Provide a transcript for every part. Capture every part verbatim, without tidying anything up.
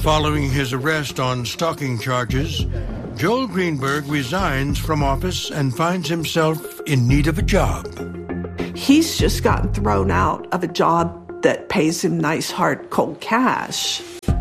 Following his arrest on stalking charges, Joel Greenberg resigns from office and finds himself in need of a job. He's just gotten thrown out of a job that pays him nice, hard, cold cash.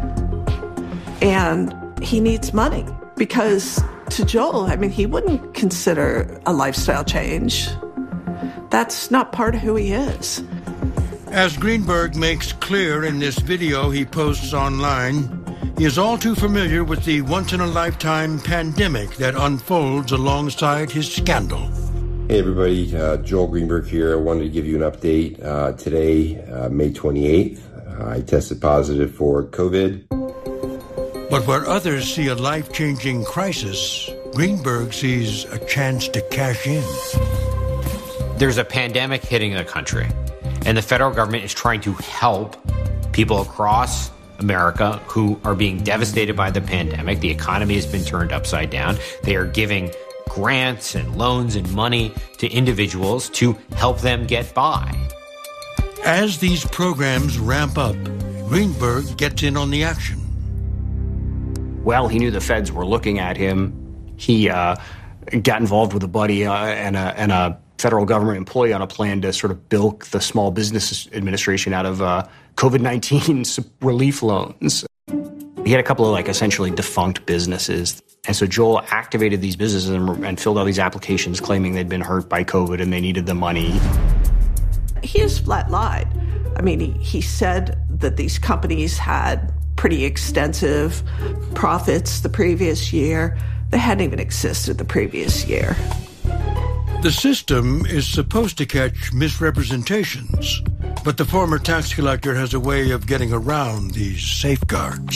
And he needs money because to Joel, I mean, he wouldn't consider a lifestyle change. That's not part of who he is. As Greenberg makes clear in this video he posts online, he is all too familiar with the once-in-a-lifetime pandemic that unfolds alongside his scandal. Hey everybody, uh, Joel Greenberg here. I wanted to give you an update. Uh, today, uh, May twenty-eighth, uh, I tested positive for COVID. But where others see a life-changing crisis, Greenberg sees a chance to cash in. There's a pandemic hitting the country, and the federal government is trying to help people across America who are being devastated by the pandemic. The economy has been turned upside down. They are giving grants and loans and money to individuals to help them get by. As these programs ramp up, Greenberg gets in on the action. Well, he knew the feds were looking at him. He uh, got involved with a buddy uh, and, a, and a federal government employee on a plan to sort of bilk the Small Business Administration out of uh, COVID nineteen relief loans. He had a couple of, like, essentially defunct businesses. And so Joel activated these businesses and, and filled out these applications claiming they'd been hurt by COVID and they needed the money. He just flat lied. I mean, he, he said that these companies had pretty extensive profits the previous year. They hadn't even existed the previous year. The system is supposed to catch misrepresentations, but the former tax collector has a way of getting around these safeguards.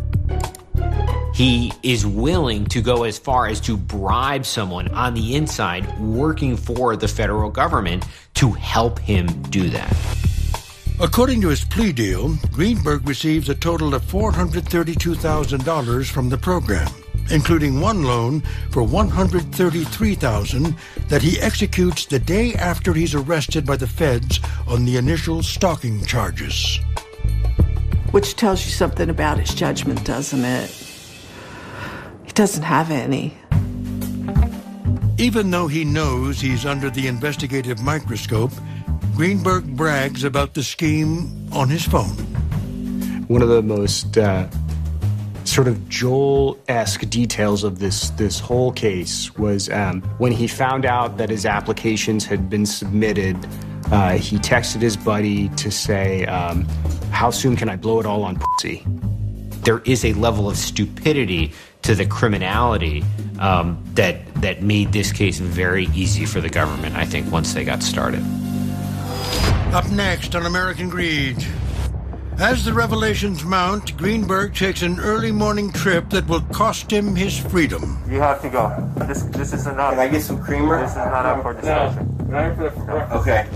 He is willing to go as far as to bribe someone on the inside working for the federal government to help him do that. According to his plea deal, Greenberg receives a total of four hundred thirty-two thousand dollars from the program, including one loan for one hundred thirty-three thousand dollars that he executes the day after he's arrested by the feds on the initial stalking charges. Which tells you something about his judgment, doesn't it? He doesn't have any. Even though he knows he's under the investigative microscope, Greenberg brags about the scheme on his phone. One of the most uh, sort of Joel-esque details of this this whole case was um, when he found out that his applications had been submitted, uh, he texted his buddy to say, um, how soon can I blow it all on pussy? There is a level of stupidity to the criminality um, that that made this case very easy for the government, I think, once they got started. Up next on American Greed. As the revelations mount, Greenberg takes an early morning trip that will cost him his freedom. You have to go. This this is not. Can I get some creamer? This is not up for discussion. No. No. Okay.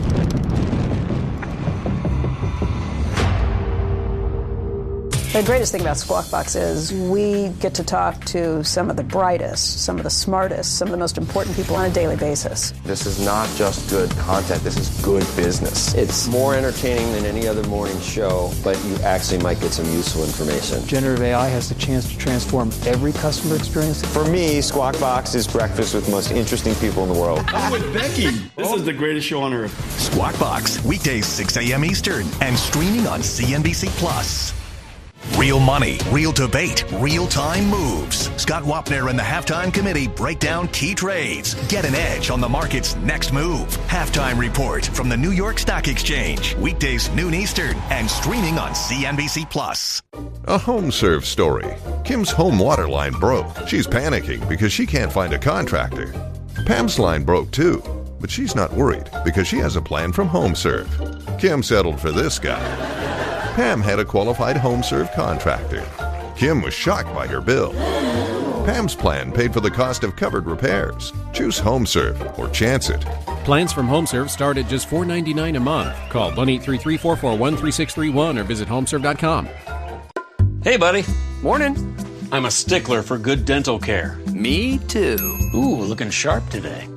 The greatest thing about Squawk Box is we get to talk to some of the brightest, some of the smartest, some of the most important people on a daily basis. This is not just good content, this is good business. It's more entertaining than any other morning show, but you actually might get some useful information. Generative A I has the chance to transform every customer experience. For me, Squawk Box is breakfast with the most interesting people in the world. I'm with Becky. This is the greatest show on earth. Squawk Box, weekdays six a.m. Eastern and streaming on C N B C Plus. Real money, real debate, real-time moves. Scott Wapner and the Halftime Committee break down key trades. Get an edge on the market's next move. Halftime Report from the New York Stock Exchange. Weekdays noon Eastern and streaming on C N B C Plus. A HomeServe story. Kim's home water line broke. She's panicking because she can't find a contractor. Pam's line broke too, but she's not worried because she has a plan from HomeServe. Kim settled for this guy. Pam had a qualified HomeServe contractor. Kim was shocked by her bill. Pam's plan paid for the cost of covered repairs. Choose HomeServe or chance it. Plans from HomeServe start at just four dollars and ninety-nine cents a month. Call one eight three three, four four one, three six three one or visit homeserve dot com. Hey, buddy. Morning. I'm a stickler for good dental care. Me too. Ooh, looking sharp today.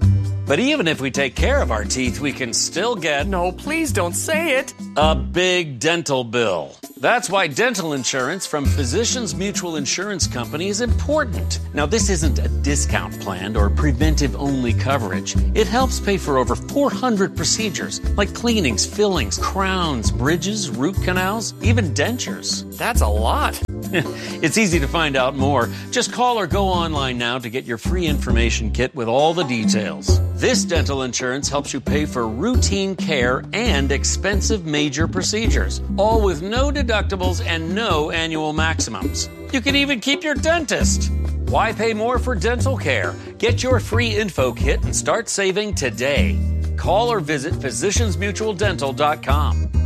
But even if we take care of our teeth, we can still get... No, please don't say it. A big dental bill. That's why dental insurance from Physicians Mutual Insurance Company is important. Now, this isn't a discount plan or preventive-only coverage. It helps pay for over four hundred procedures, like cleanings, fillings, crowns, bridges, root canals, even dentures. That's a lot. It's easy to find out more. Just call or go online now to get your free information kit with all the details. This dental insurance helps you pay for routine care and expensive major procedures, all with no deductibles and no annual maximums. You can even keep your dentist. Why pay more for dental care? Get your free info kit and start saving today. Call or visit physicians mutual dental dot com.